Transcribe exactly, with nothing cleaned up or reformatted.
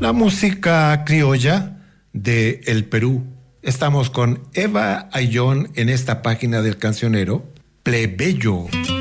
la música criolla de el Perú. Estamos con Eva Ayllón en esta página del cancionero Plebeyo.